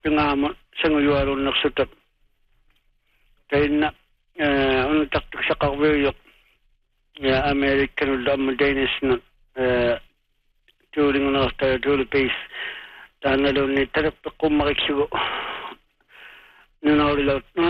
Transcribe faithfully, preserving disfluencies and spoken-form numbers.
pingamon sanguyuarun naksutak kayna unu taktik sakawiyok ya American udam Danish na tuling na ta tuling base tanalo ni tarap ko makikigo nanaw